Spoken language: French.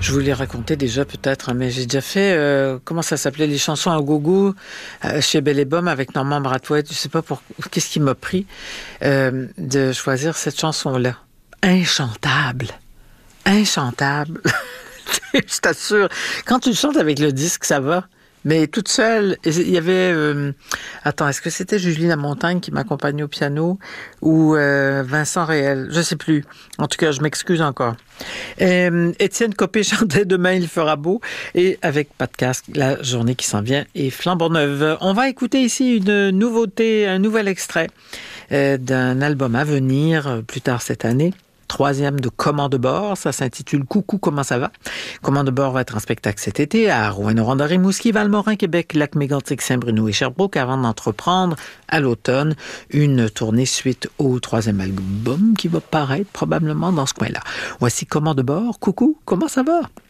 Je vous l'ai raconté déjà peut-être, mais j'ai déjà fait, comment ça s'appelait, les chansons à gogo chez Bell & Bomm avec Norman Brathwaite. Je sais pas qu'est-ce qui m'a pris de choisir cette chanson-là. Inchantable. Inchantable. Je t'assure. Quand tu le chantes avec le disque, ça va. Mais toute seule, il y avait... attends, est-ce que c'était Julie Lamontagne qui m'accompagnait au piano ou Vincent Réel? Je sais plus. En tout cas, je m'excuse encore. Étienne Copé chantait Demain il fera beau et avec Pat Casque, la journée qui s'en vient est flambant neuve. On va écouter ici une nouveauté, un nouvel extrait d'un album à venir plus tard cette année. 3e de Comment de bord, ça s'intitule Coucou, comment ça va? Comment de bord va être en spectacle cet été à Rouyn-Noranda, Rimouski, Valmorin, Québec, Lac-Mégantic, Saint-Bruno et Sherbrooke avant d'entreprendre à l'automne une tournée suite au 3e album qui va paraître probablement dans ce coin-là. Voici Comment de bord, coucou, comment ça va?